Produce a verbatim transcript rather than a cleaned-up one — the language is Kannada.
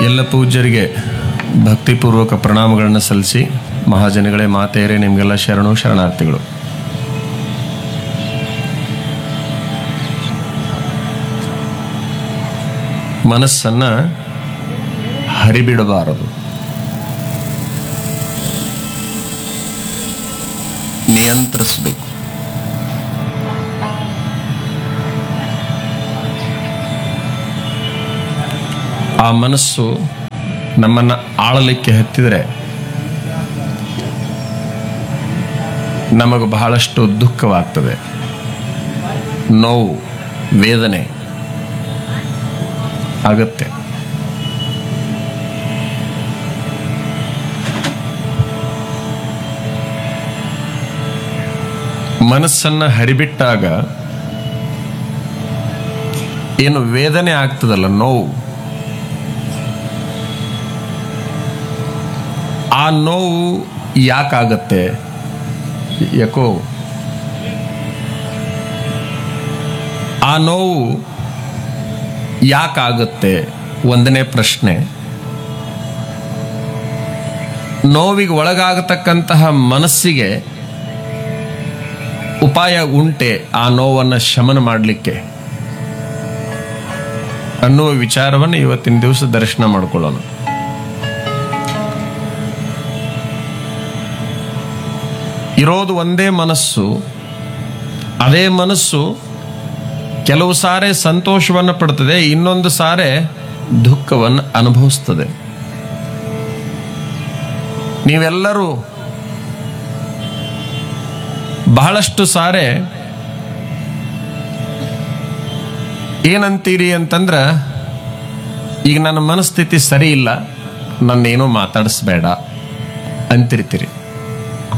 ಎಲ್ಲ ಪೂಜ್ಯರಿಗೆ ಭಕ್ತಿಪೂರ್ವಕ ಪ್ರಣಾಮಗಳನ್ನು ಸಲ್ಲಿಸಿ, ಮಹಾಜನಗಳೇ, ಮಾತೆಯರೇ, ನಿಮಗೆಲ್ಲ ಶರಣು ಶರಣಾರ್ಥಿಗಳು. ಮನಸ್ಸನ್ನು ಹರಿಬಿಡಬಾರದು, ನಿಯಂತ್ರಿಸಬೇಕು. ಆ ಮನಸ್ಸು ನಮ್ಮನ್ನು ಆಳಲಿಕ್ಕೆ ಹತ್ತಿದರೆ ನಮಗೆ ಬಹಳಷ್ಟು ದುಃಖವಾಗ್ತದೆ, ನೋವು, ವೇದನೆ ಆಗುತ್ತೆ. ಮನಸ್ಸನ್ನು ಹರಿಬಿಟ್ಟಾಗ ಏನು ವೇದನೆ ಆಗ್ತದಲ್ಲ, ನೋವು, ಆ ನೋವು ಯಾಕಾಗತ್ತೆ? ಯಾಕೋ ಆ ನೋವು ಯಾಕಾಗುತ್ತೆ? ಒಂದನೇ ಪ್ರಶ್ನೆ. ನೋವಿಗೆ ಒಳಗಾಗತಕ್ಕಂತಹ ಮನಸ್ಸಿಗೆ ಉಪಾಯ ಉಂಟೆ ಆ ನೋವನ್ನು ಶಮನ ಮಾಡಲಿಕ್ಕೆ ಅನ್ನುವ ವಿಚಾರವನ್ನು ಇವತ್ತಿನ ದಿವಸ ದರ್ಶನ ಮಾಡಿಕೊಳ್ಳೋಣ. ಇರೋದು ಒಂದೇ ಮನಸ್ಸು. ಅದೇ ಮನಸ್ಸು ಕೆಲವು ಸಾರೆ ಸಂತೋಷವನ್ನು ಪಡ್ತದೆ, ಇನ್ನೊಂದು ಸಾರೆ ದುಃಖವನ್ನು ಅನುಭವಿಸ್ತದೆ. ನೀವೆಲ್ಲರೂ ಬಹಳಷ್ಟು ಸಾರೆ ಏನಂತೀರಿ ಅಂತಂದ್ರೆ, ಈಗ ನನ್ನ ಮನಸ್ಥಿತಿ ಸರಿ ಇಲ್ಲ, ನನ್ನೇನೋ ಮಾತಾಡಿಸ್ಬೇಡ ಅಂತಿರ್ತೀರಿ.